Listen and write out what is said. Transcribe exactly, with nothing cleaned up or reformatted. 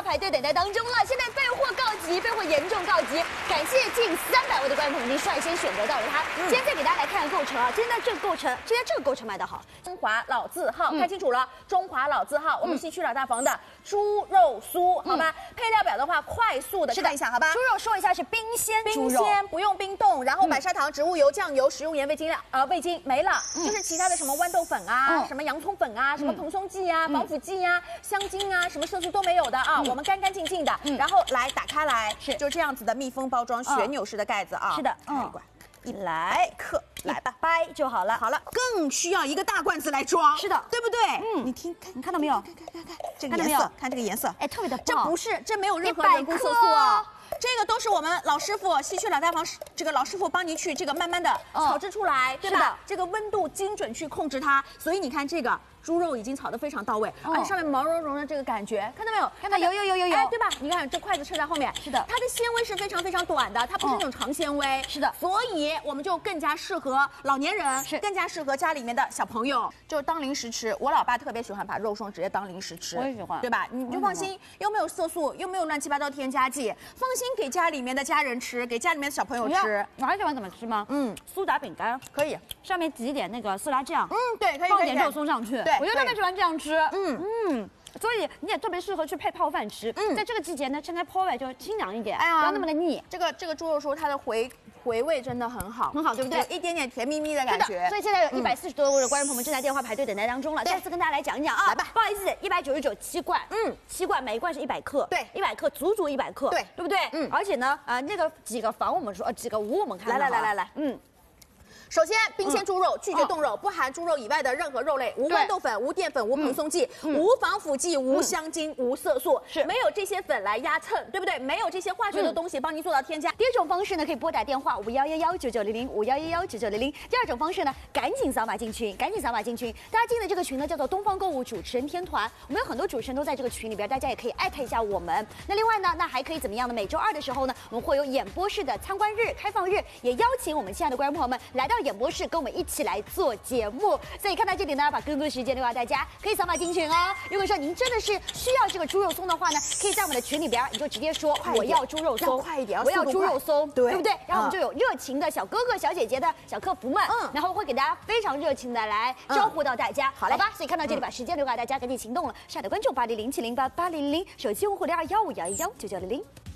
排队等待当中了。现在备货告急，备货严重告急，感谢近三百位的观众朋友已经率先选择到了它。今天再给大家来看看购城啊，今天这个购城，今天这个购城卖得好， 中华老字号，看清楚了，中华老字号，我们西区老大房的猪肉酥，好吧？配料表的话，快速的看一下，好吧？ 猪肉说一下是冰鲜猪肉， 冰鲜不用冰冻，然后白砂糖、植物油、酱油、食用盐、味精料，呃，味精没了，就是其他的什么豌豆粉啊，什么洋葱粉啊，什么蓬松剂啊、防腐剂啊、香精啊，什么色素都没有的啊，我们干干净净的，然后来打开来，是就这样子的密封包装，旋钮式的盖子啊， 是的， 嗯，一来克，来吧， 掰就好了。 好了，更需要一个大罐子来装， 是的， 对不对？ 嗯， 你听，看， 你看到没有？ 看看看看这个颜色，看这个颜色， 哎，特别的棒。 这不是，这没有任何人工色素啊。这个都是我们老师傅西区老大房这个老师傅帮您去这个慢慢的炒制出来，对吧？这个温度精准去控制它，所以你看这个猪肉已经炒得非常到位，而且上面毛茸茸的这个感觉，看到没有？ 看到有有有有有， 哎，对吧？你看这筷子撑在后面， 是的， 它的纤维是非常非常短的，它不是那种长纤维， 是的， 所以我们就更加适合老年人， 是更加适合家里面的小朋友，就当零食吃。我老爸特别喜欢把肉松直接当零食吃， 我也喜欢， 对吧？你就放心，又没有色素，又没有乱七八糟添加剂，放心给家里面的家人吃，给家里面的小朋友吃。 我还喜欢怎么吃吗？嗯，苏打饼干可以， 上面挤一点那个色拉酱， 嗯，对，可以， 放点肉松上去， 对， 我就特别喜欢这样吃。 嗯嗯。所以你也特别适合去配泡饭吃。嗯，在这个季节呢，趁它泡味就清凉一点，哎呀，不要那么的腻。 这个这个猪肉酥它的回回味真的很好， 很好，对不对？ 有一点点甜蜜蜜的感觉。 所以现在有一百四十多位的观众朋友们正在电话排队等待当中了。再次跟大家来讲一讲啊， 来吧， 不好意思，一百九十九七罐，嗯，七罐每一罐是一百克， 对， 一百克足足一百克， 对， 对不对？ 嗯， 而且呢，呃，那个几个房我们说，呃，几个屋我们看， 来来来来来， 嗯。 首先，冰鲜猪肉拒绝冻肉，不含猪肉以外的任何肉类，无豌豆粉、无淀粉、无蓬松剂、无防腐剂、无香精、无色素，是没有这些粉来压蹭，对不对？没有这些化学的东西帮您做到添加。 第一种方式呢，可以拨打电话五幺幺幺九九零零五幺幺幺九九零零。第二种方式呢，赶紧扫码进群，赶紧扫码进群。大家进的这个群呢，叫做东方购物主持人天团，我们有很多主持人都在这个群里边，大家也可以艾特一下我们。那另外呢，那还可以怎么样呢？每周二的时候呢，我们会有演播室的参观日、开放日，也邀请我们亲爱的观众朋友们来到演播室，跟我们一起来做节目。所以看到这里呢，把更多时间留给大家，可以扫码进群哦。如果说您真的是需要这个猪肉松的话呢，可以在我们的群里边，你就直接说我要猪肉松， 快一点， 我要猪肉松， 对， 对不对？然后我们就有热情的小哥哥、小姐姐的小客服们，嗯，然后会给大家非常热情的来招呼到大家，好嘞，好吧？所以看到这里，把时间留给大家，赶紧行动了，下载关注八零零七零八八零零，手机用户零二幺五幺一幺九九零零。